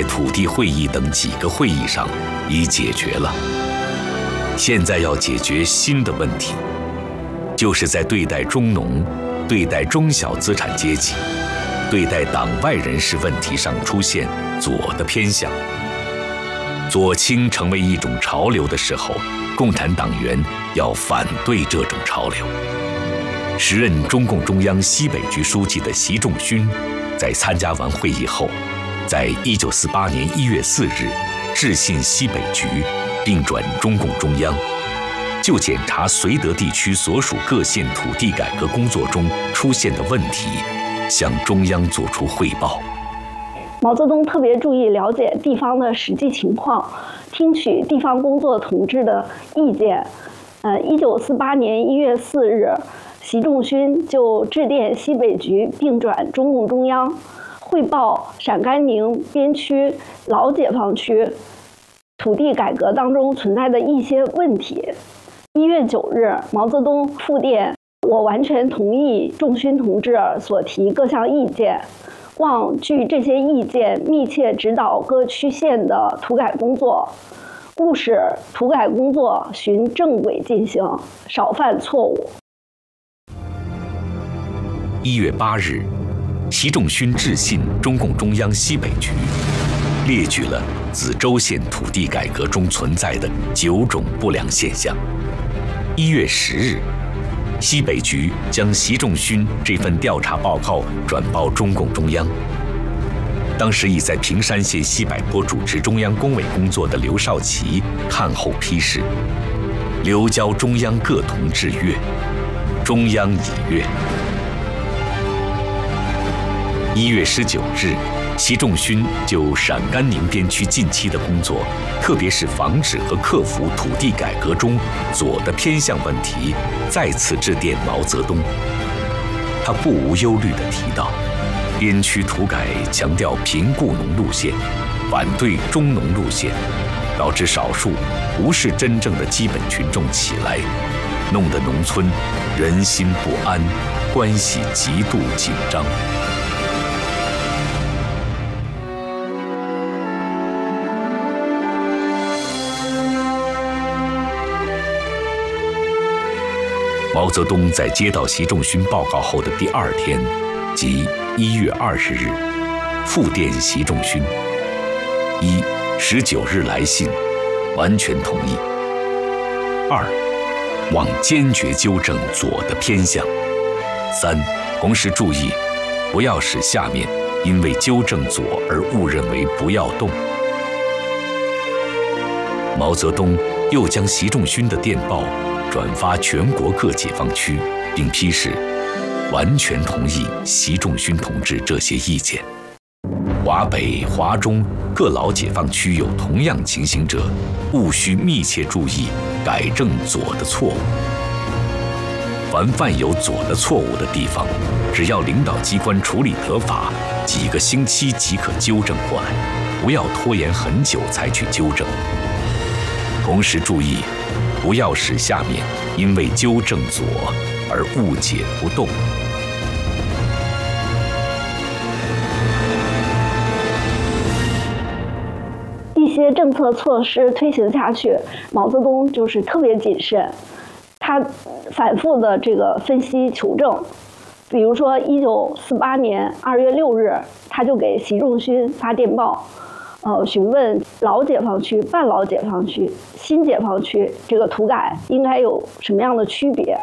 在土地会议等几个会议上已解决了。现在要解决新的问题，就是在对待中农、对待中小资产阶级、对待党外人士问题上出现左的偏向。左倾成为一种潮流的时候，共产党员要反对这种潮流。时任中共中央西北局书记的习仲勋，在参加完会议后，在1948年1月4日致信西北局，并转中共中央，就检查绥德地区所属各县土地改革工作中出现的问题，向中央作出汇报。 毛泽东特别注意了解地方的实际情况，听取地方工作同志的意见。1948年1月4日，习仲勋就致电西北局，并转中共中央，汇报陕甘宁边区老解放区土地改革当中存在的一些问题。1月9日，毛泽东复电：我完全同意仲勋同志所提各项意见，望据这些意见密切指导各区县的土改工作，务使土改工作循正轨进行，少犯错误。 1月8日，习仲勋致信中共中央西北局，列举了梓州县土地改革中存在的9种不良现象。1月10日，西北局将习仲勋这份调查报告转报中共中央。当时已在平山县西柏坡主持中央工委工作的刘少奇看后批示：刘交中央各同志阅，中央已阅。1月19日，习仲勋就陕甘宁边区近期的工作，特别是防止和克服土地改革中左的偏向问题，再次致电毛泽东。他不无忧虑地提到，边区土改强调贫雇农路线，反对中农路线，导致少数不是真正的基本群众起来，弄得农村人心不安，关系极度紧张。毛泽东在接到习仲勋报告后的第2天，即1月20日，复电习仲勋：1、19日来信，完全同意；2、望坚决纠正左的偏向；3、同时注意，不要使下面因为纠正左而误认为不要动。毛泽东又将习仲勋的电报转发全国各解放区，并批示完全同意习仲勋同志这些意见。华北、华中各老解放区有同样情形者，务需密切注意改正左的错误。凡犯有左的错误的地方，只要领导机关处理得法，几个星期即可纠正过来，不要拖延很久才去纠正。同时注意，不要使下面因为纠正左而误解不动。 一些政策措施推行下去，毛泽东就是特别谨慎，他反复的分析求证。比如说1948年2月6日，他就给习仲勋发电报，询问老解放区、半老解放区、新解放区土改应该有什么样的区别。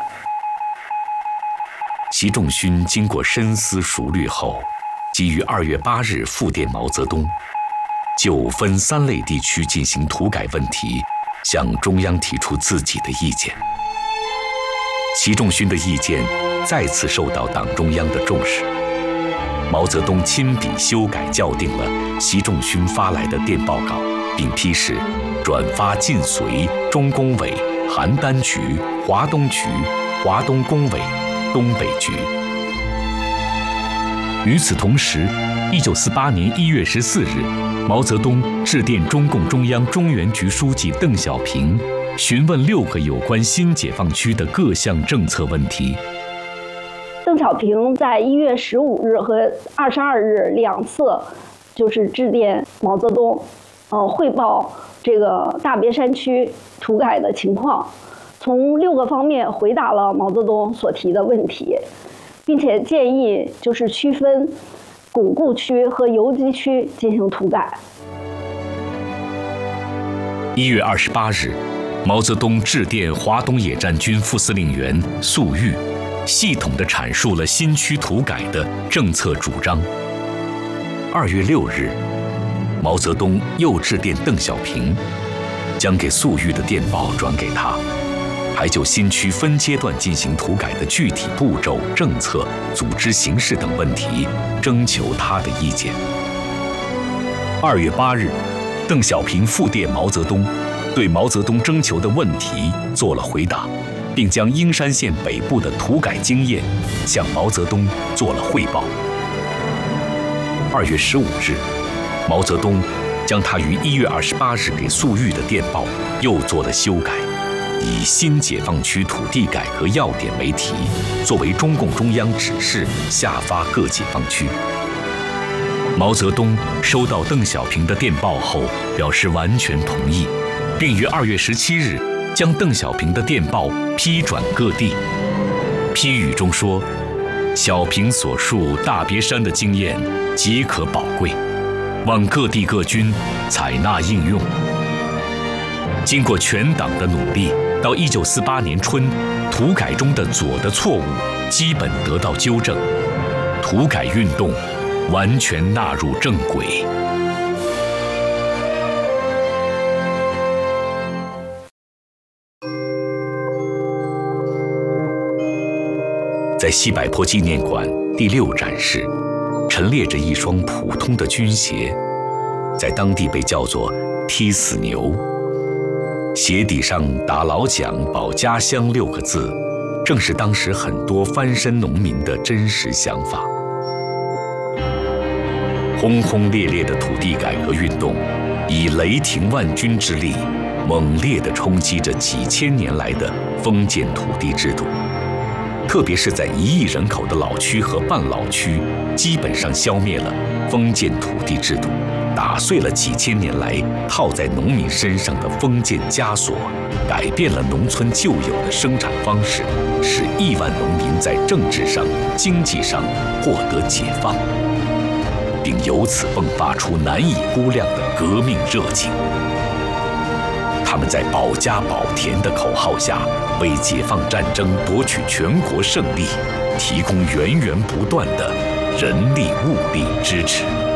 习仲勋经过深思熟虑后，基于2月8日复电毛泽东，就分3类地区进行土改问题，向中央提出自己的意见。习仲勋的意见再次受到党中央的重视，毛泽东亲笔修改校订了习仲勋发来的电报稿，并批示转发晋绥、中工委、邯郸局、华东局、华东工委、东北局。与此同时，1948年1月14日，毛泽东致电中共中央中原局书记邓小平，询问6个有关新解放区的各项政策问题。 邓小平在1月15日和22日2次就是致电毛泽东，汇报这个大别山区土改的情况，从6个方面回答了毛泽东所提的问题，并且建议就是区分巩固区和游击区进行土改。 1月28日，毛泽东致电华东野战军副司令员粟裕，系统地阐述了新区土改的政策主张。2月6日，毛泽东又致电邓小平，将给粟裕的电报转给他，还就新区分阶段进行土改的具体步骤、政策、组织形式等问题征求他的意见。2月8日，邓小平复电毛泽东，对毛泽东征求的问题做了回答，并将英山县北部的土改经验向毛泽东做了汇报。2月15日，毛泽东将他于1月28日给粟裕的电报又做了修改，以新解放区土地改革要点为题，作为中共中央指示下发各解放区。毛泽东收到邓小平的电报后，表示完全同意，并于2月17日将邓小平的电报批转各地。批语中说，小平所述大别山的经验极可宝贵，望各地各军采纳应用。经过全党的努力，到1948年春，土改中的左的错误基本得到纠正，土改运动完全纳入正轨。在西柏坡纪念馆第6展示，陈列着一双普通的军鞋，在当地被叫做“踢死牛”。鞋底上打老蒋保家乡6个字，正是当时很多翻身农民的真实想法。轰轰烈烈的土地改革运动，以雷霆万钧之力，猛烈地冲击着几千年来的封建土地制度。特别是在1亿人口的老区和半老区，基本上消灭了封建土地制度，打碎了几千年来套在农民身上的封建枷锁，改变了农村旧有的生产方式，使亿万农民在政治上、经济上获得解放，并由此迸发出难以估量的革命热情。他们在保家保田的口号下，为解放战争夺取全国胜利提供源源不断的人力物力支持。